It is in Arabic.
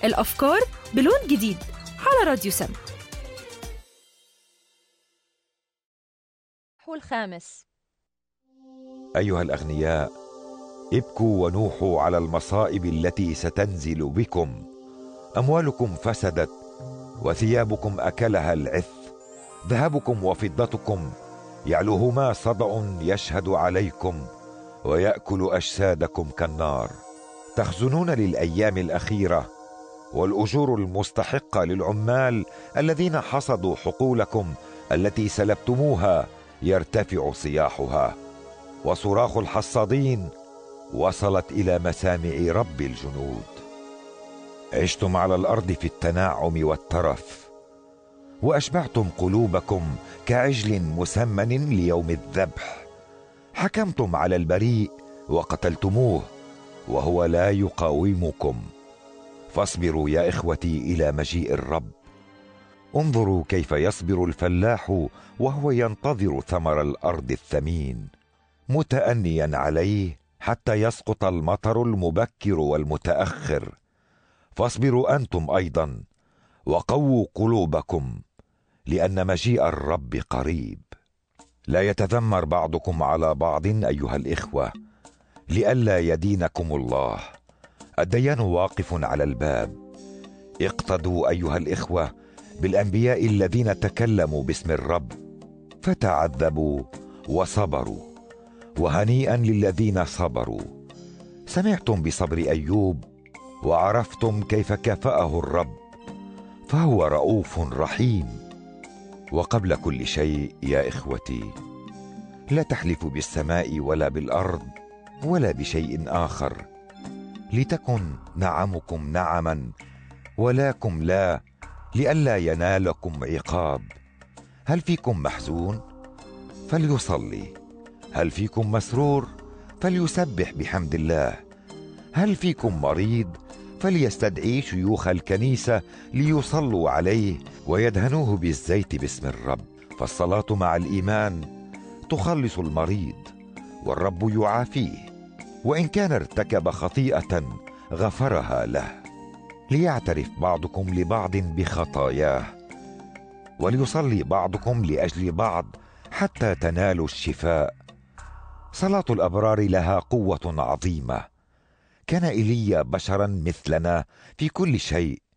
الأفكار بلون جديد على راديو سما. الخامس: أيها الأغنياء، ابكوا ونوحوا على المصائب التي ستنزل بكم. أموالكم فسدت وثيابكم أكلها العث، ذهبكم وفضتكم يعلوهما صدع يشهد عليكم ويأكل أجسادكم كالنار. تخزنون للأيام الأخيرة، والأجور المستحقة للعمال الذين حصدوا حقولكم التي سلبتموها يرتفع صياحها، وصراخ الحصادين وصلت إلى مسامع رب الجنود. عشتم على الأرض في التناعم والترف، وأشبعتم قلوبكم كعجل مسمن ليوم الذبح. حكمتم على البريء وقتلتموه وهو لا يقاومكم. فاصبروا يا إخوتي إلى مجيء الرب. انظروا كيف يصبر الفلاح وهو ينتظر ثمر الأرض الثمين، متأنيا عليه حتى يسقط المطر المبكر والمتأخر. فاصبروا أنتم أيضا وقووا قلوبكم، لأن مجيء الرب قريب. لا يتذمر بعضكم على بعض أيها الإخوة، لئلا يدينكم الله. الديان واقف على الباب. اقتدوا أيها الإخوة بالأنبياء الذين تكلموا باسم الرب فتعذبوا وصبروا، وهنيئا للذين صبروا. سمعتم بصبر أيوب وعرفتم كيف كافأه الرب، فهو رؤوف رحيم. وقبل كل شيء يا إخوتي، لا تحلفوا بالسماء ولا بالأرض ولا بشيء آخر، لتكن نعمكم نعما ولاكم لا، لئلا ينالكم عقاب. هل فيكم محزون؟ فليصلي. هل فيكم مسرور؟ فليسبح بحمد الله. هل فيكم مريض؟ فليستدعي شيوخ الكنيسة ليصلوا عليه ويدهنوه بالزيت باسم الرب. فالصلاة مع الإيمان تخلص المريض، والرب يعافيه، وإن كان ارتكب خطيئة غفرها له. ليعترف بعضكم لبعض بخطاياه، وليصلي بعضكم لأجل بعض حتى تنالوا الشفاء. صلاة الأبرار لها قوة عظيمة. كان إيليا بشرا مثلنا في كل شيء،